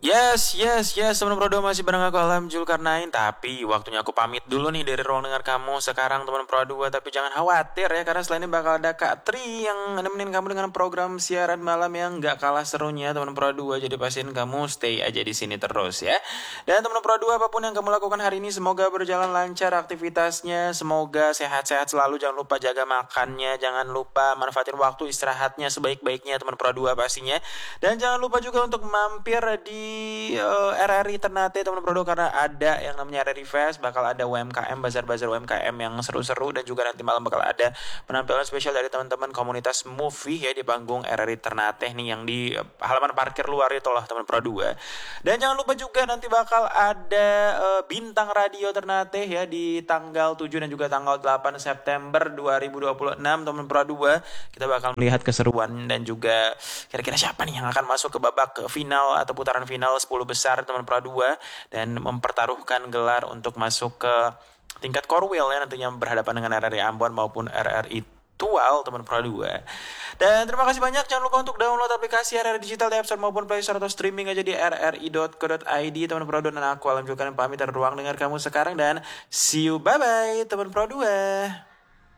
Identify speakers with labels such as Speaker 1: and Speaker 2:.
Speaker 1: Yes, teman Pro 2 masih bareng aku Alam Julkarnain. Tapi waktunya aku pamit dulu nih dari ruang dengar kamu sekarang teman Pro 2. Tapi jangan khawatir ya, karena selain ini bakal ada Kak Tri yang nemenin kamu dengan program siaran malam yang gak kalah serunya teman Pro 2. Jadi pastiin kamu stay aja di sini terus ya. Dan teman Pro 2, apapun yang kamu lakukan hari ini semoga berjalan lancar aktivitasnya. Semoga sehat-sehat selalu, jangan lupa jaga makannya. Jangan lupa manfaatin waktu istirahatnya sebaik-baiknya teman Pro 2 pastinya. Dan jangan lupa juga untuk mampir di RRI Ternate teman Prodo, karena ada yang namanya RRI Fest, bakal ada UMKM, bazar-bazar UMKM yang seru-seru, dan juga nanti malam bakal ada penampilan spesial dari teman-teman komunitas movie ya di panggung RRI Ternate nih yang di halaman parkir luar itu loh teman Pro 2. Dan jangan lupa juga nanti bakal ada bintang radio Ternate ya di tanggal 7 dan juga tanggal 8 September 2026 teman Pro 2. Kita bakal melihat keseruan dan juga kira-kira siapa nih yang akan masuk ke babak final atau putaran final 10 besar teman Pro 2 dan mempertaruhkan gelar untuk masuk ke tingkat Korwil ya, nantinya berhadapan dengan RRI Ambon maupun RRI Tual teman Pro 2. Dan terima kasih banyak, jangan lupa untuk download aplikasi RRI Digital di App Store maupun Play Store atau streaming aja di rri.co.id teman Pro 2. Dan aku Alam Julkarnain pamit dari ruang dengar kamu sekarang, dan see you, bye bye teman Pro 2.